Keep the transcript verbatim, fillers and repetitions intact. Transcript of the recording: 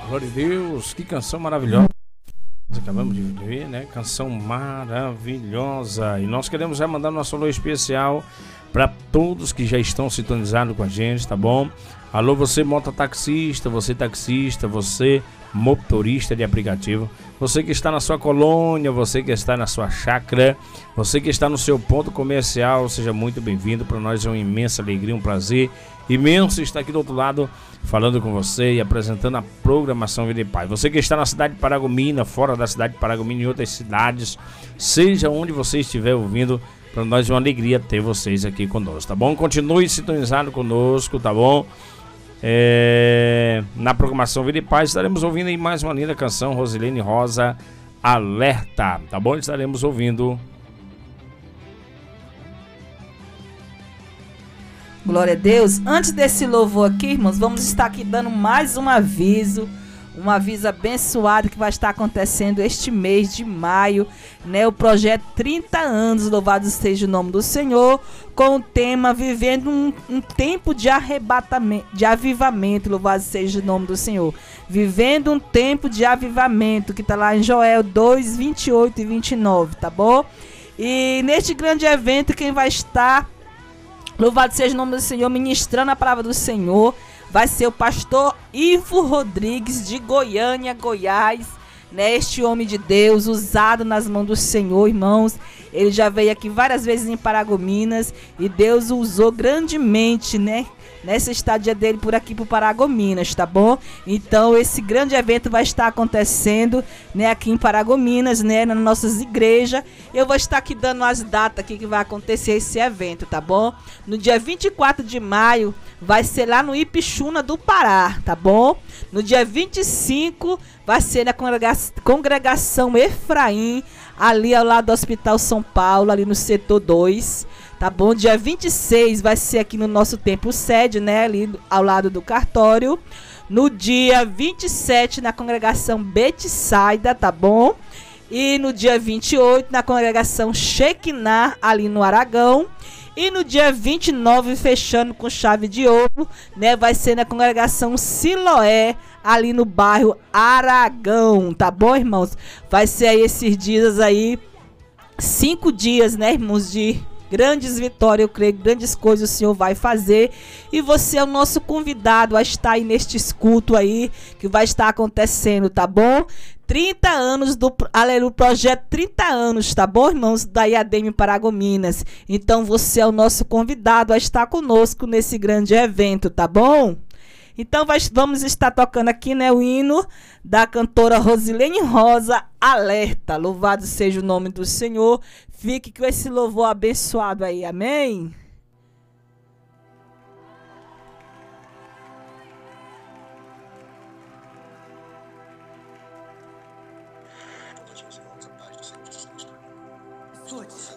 Glória a Deus, que canção maravilhosa. Acabamos de ver, né? Canção maravilhosa. E nós queremos já mandar nosso alô especial para todos que já estão sintonizados com a gente, tá bom? Alô, você mototaxista, você taxista, você motorista de aplicativo, você que está na sua colônia, você que está na sua chácara, você que está no seu ponto comercial, seja muito bem-vindo. Para nós é uma imensa alegria, um prazer imenso estar aqui do outro lado falando com você e apresentando a programação Vida e Paz. Você que está na cidade de Paragominas, fora da cidade de Paragominas, em outras cidades, seja onde você estiver ouvindo, para nós é uma alegria ter vocês aqui conosco, tá bom? Continue sintonizado conosco, tá bom? É... Na programação Vida e Paz estaremos ouvindo aí mais uma linda canção, Rosilene Rosa, Alerta, tá bom? Estaremos ouvindo. Glória a Deus. Antes desse louvor aqui, irmãos, vamos estar aqui dando mais um aviso, um aviso abençoado que vai estar acontecendo este mês de maio, né? O projeto trinta anos, louvado seja o nome do Senhor, com o tema Vivendo um, um tempo de arrebatamento, de avivamento, louvado seja o nome do Senhor. Vivendo um tempo de avivamento, que está lá em Joel dois, vinte e oito e vinte e nove, tá bom? E neste grande evento, quem vai estar, louvado seja o nome do Senhor, ministrando a palavra do Senhor, vai ser o pastor Ivo Rodrigues, de Goiânia, Goiás, né? Este homem de Deus, usado nas mãos do Senhor, irmãos. Ele já veio aqui várias vezes em Paragominas e Deus o usou grandemente, né? Nessa estadia dele por aqui, por Paragominas, tá bom? Então esse grande evento vai estar acontecendo, né, aqui em Paragominas, né, nas nossas igrejas. Eu vou estar aqui dando as datas aqui que vai acontecer esse evento, tá bom? No dia vinte e quatro de maio vai ser lá no Ipixuna do Pará, tá bom? No dia vinte e cinco vai ser na congrega- congregação Efraim, ali ao lado do Hospital São Paulo, ali no setor dois. Tá bom? Dia vinte e seis vai ser aqui no nosso templo sede, né? Ali ao lado do cartório. No dia vinte e sete na congregação Betsaida, tá bom? E no dia vinte e oito na congregação Shekinah, ali no Aragão. E no dia vinte e nove, fechando com chave de ouro, né? Vai ser na congregação Siloé, ali no bairro Aragão, tá bom, irmãos? Vai ser aí esses dias aí, cinco dias, né, irmãos, de grandes vitórias, eu creio, grandes coisas o Senhor vai fazer. E você é o nosso convidado a estar aí neste culto aí, que vai estar acontecendo, tá bom? trinta anos do, aleluia, projeto trinta anos, tá bom, irmãos, da I A D M Paragominas. Então você é o nosso convidado a estar conosco nesse grande evento, tá bom? Então vai, vamos estar tocando aqui, né, o hino da cantora Rosilene Rosa, Alerta. Louvado seja o nome do Senhor. Fique com esse louvor abençoado aí, amém? Escute.